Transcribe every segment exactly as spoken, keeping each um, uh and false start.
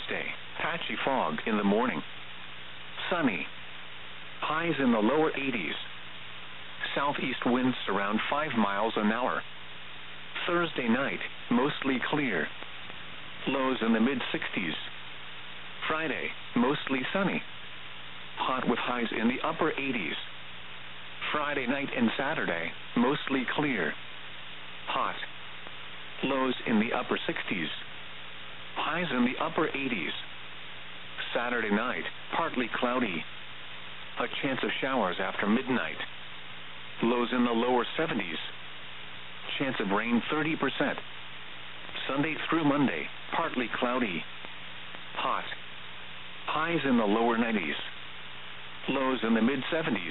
Thursday, patchy fog in the morning. Sunny. Highs in the lower eighties. Southeast winds around five miles an hour. Thursday night, mostly clear. Lows in the mid-sixties. Friday, mostly sunny. Hot with highs in the upper eighties. Friday night and Saturday, mostly clear. Hot. Lows in the upper sixties. Highs in the upper eighties. Saturday night, partly cloudy. A chance of showers after midnight. Lows in the lower seventies. Chance of rain thirty percent. Sunday through Monday, partly cloudy. Hot. Highs in the lower nineties. Lows in the mid-seventies.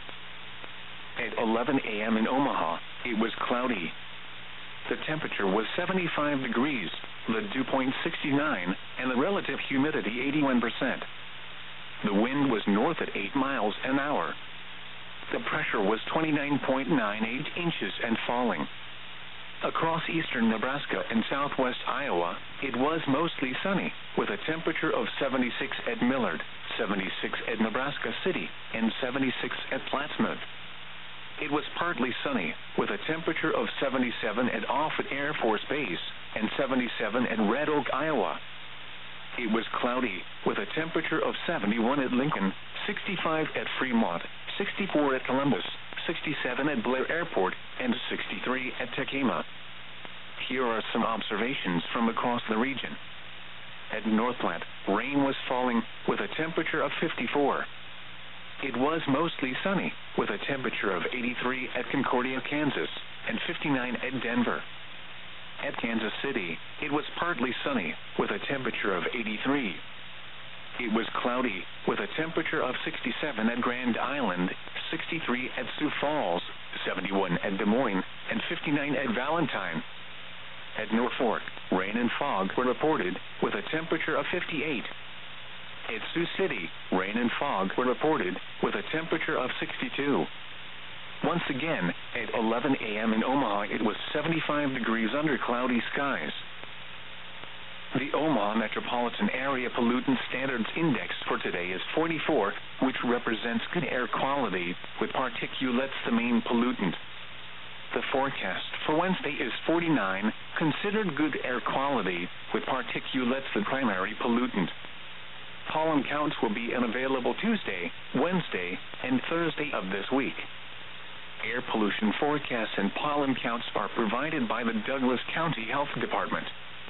At eleven a.m. in Omaha, it was cloudy. The temperature was seventy-five degrees, the dew point sixty-nine, and the relative humidity eighty-one percent. The wind was north at eight miles an hour. The pressure was twenty-nine point nine eight inches and falling. Across eastern Nebraska and southwest Iowa, it was mostly sunny, with a temperature of seventy-six at Millard, seventy-six at Nebraska City, and seventy-six at Plattsmouth. It was partly sunny, with a temperature of seventy-seven at Offutt Air Force Base, and seventy-seven at Red Oak, Iowa. It was cloudy, with a temperature of seventy-one at Lincoln, sixty-five at Fremont, sixty-four at Columbus, sixty-seven at Blair Airport, and sixty-three at Tacoma. Here are some observations from across the region. At North Platte, rain was falling, with a temperature of fifty-four. It was mostly sunny, with a temperature of eighty-three at Concordia, Kansas, and fifty-nine at Denver. At Kansas City, it was partly sunny, with a temperature of eighty-three. It was cloudy, with a temperature of sixty-seven at Grand Island, sixty-three at Sioux Falls, seventy-one at Des Moines, and fifty-nine at Valentine. At Norfolk, rain and fog were reported, with a temperature of fifty-eight. At Sioux City, rain and fog were reported, with a temperature of sixty-two. Once again, at eleven a.m. in Omaha, it was seventy-five degrees under cloudy skies. The Omaha Metropolitan Area Pollutant Standards Index for today is forty-four, which represents good air quality, with particulates the main pollutant. The forecast for Wednesday is forty-nine, considered good air quality, with particulates the primary pollutant. Pollen counts will be unavailable Tuesday, Wednesday, and Thursday of this week. Air pollution forecasts and pollen counts are provided by the Douglas County Health Department.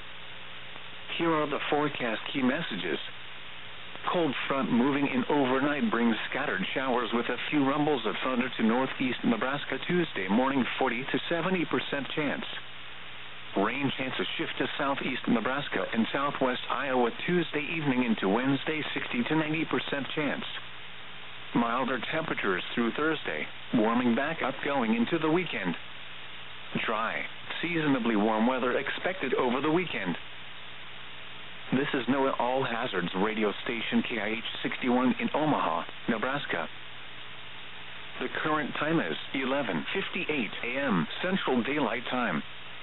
Here are the forecast key messages. Cold front moving in overnight brings scattered showers with a few rumbles of thunder to northeast Nebraska Tuesday morning, forty to seventy percent chance. Rain chances shift to southeast Nebraska and southwest Iowa Tuesday evening into Wednesday, sixty to ninety percent chance. Milder temperatures through Thursday, warming back up going into the weekend. Dry, seasonably warm weather expected over the weekend. This is NOAA All Hazards radio station K I H sixty-one in Omaha, Nebraska. The current time is eleven fifty-eight a.m. Central Daylight Time.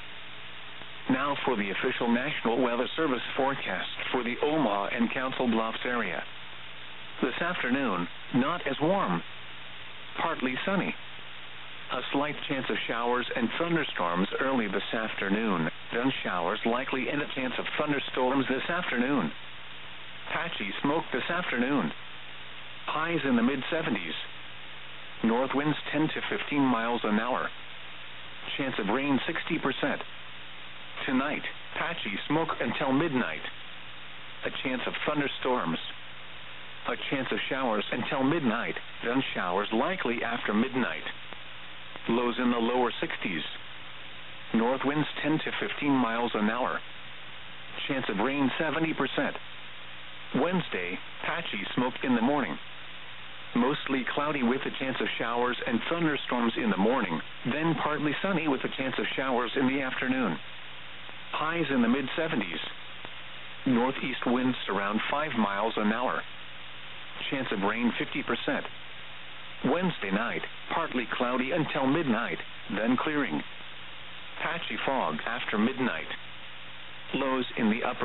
Now for the official National Weather Service forecast for the Omaha and Council Bluffs area. This afternoon, not as warm. Partly sunny. A slight chance of showers and thunderstorms early this afternoon, then showers likely and a chance of thunderstorms this afternoon. Patchy smoke this afternoon. Highs in the mid-seventies. North winds ten to fifteen miles an hour. Chance of rain sixty percent. Tonight, patchy smoke until midnight. A chance of thunderstorms. A chance of showers until midnight, then showers likely after midnight. Lows in the lower sixties. North winds ten to fifteen miles an hour. Chance of rain seventy percent. Wednesday, patchy smoke in the morning. Mostly cloudy with a chance of showers and thunderstorms in the morning, then partly sunny with a chance of showers in the afternoon. Highs in the mid-seventies. Northeast winds around five miles an hour. Chance of rain fifty percent. Wednesday night, partly cloudy until midnight, then clearing. Patchy fog after midnight. Lows in the upper